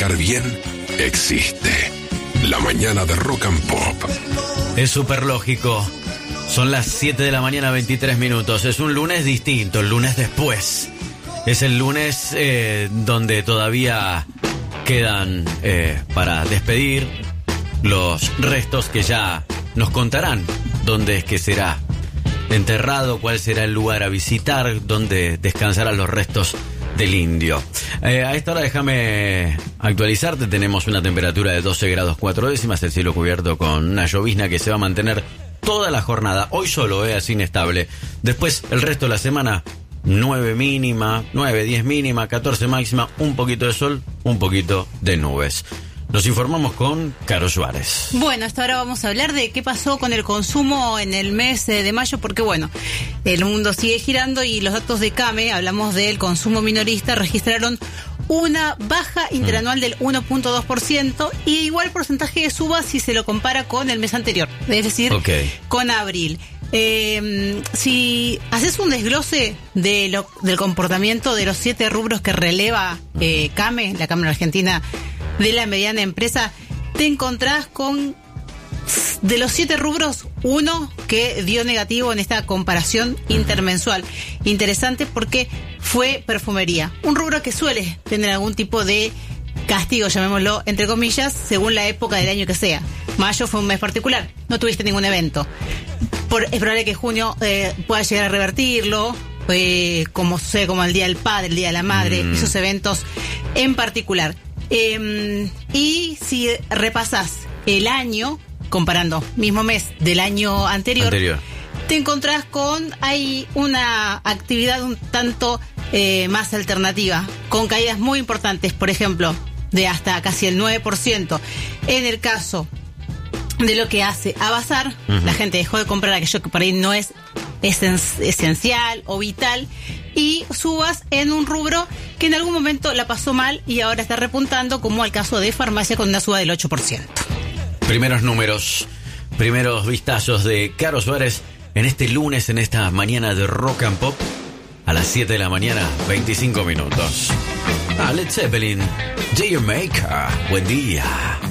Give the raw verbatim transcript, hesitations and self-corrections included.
planificar bien existe. La mañana de Rock and Pop. Es súper lógico. Son las siete de la mañana, veintitrés minutos. Es un lunes distinto, el lunes después. Es el lunes eh, donde todavía quedan eh, para despedir los restos que ya nos contarán dónde es que será enterrado, cuál será el lugar a visitar, dónde descansarán los restos del indio. Eh, a esta hora déjame actualizarte. Tenemos una temperatura de doce grados cuatro décimas, el cielo cubierto con una llovizna que se va a mantener toda la jornada. Hoy solo es así inestable. Después, el resto de la semana, nueve mínima, nueve, diez mínima, catorce máxima, un poquito de sol, un poquito de nubes. Nos informamos con Caro Suárez. Bueno, hasta ahora vamos a hablar de qué pasó con el consumo en el mes de mayo, porque bueno, el mundo sigue girando y los datos de CAME, hablamos del consumo minorista, registraron una baja interanual del uno punto dos por ciento y igual porcentaje de suba si se lo compara con el mes anterior, es decir, okay, con abril. Eh, si haces un desglose de lo, del comportamiento de los siete rubros que releva eh, CAME, la Cámara Argentina de la Mediana Empresa, te encontrás con, de los siete rubros, uno que dio negativo en esta comparación intermensual. Interesante porque fue perfumería, un rubro que suele tener algún tipo de castigo, llamémoslo entre comillas, según la época del año que sea. Mayo fue un mes particular, no tuviste ningún evento. Por, es probable que junio eh, pueda llegar a revertirlo, eh, como sé, como el Día del Padre, el Día de la Madre, mm. esos eventos en particular. Eh, y si repasás el año, comparando mismo mes del año anterior, anterior. te encontrás con, hay una actividad un tanto eh, más alternativa, con caídas muy importantes, por ejemplo, de hasta casi el nueve por ciento. En el caso de lo que hace a bazar, uh-huh. la gente dejó de comprar aquello que por ahí no es esen- esencial o vital, y subas en un rubro que en algún momento la pasó mal y ahora está repuntando, como el caso de farmacia con una suba del ocho por ciento. Primeros números, primeros vistazos de Caro Suárez en este lunes, en esta mañana de Rock and Pop, a las siete de la mañana, veinticinco minutos. Ah, Led Zeppelin, Jamaica, buen día.